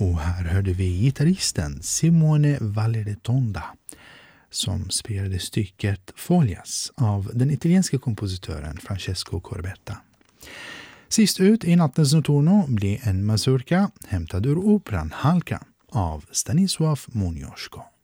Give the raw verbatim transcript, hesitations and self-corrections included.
Och här hörde vi gitarristen Simone Valley-Tonda som spelade stycket Folias av den italienska kompositören Francesco Corbetta. Sist ut i nattens notturno blir en mazurka hämtad ur operan Halka av Stanisław Moniuszko.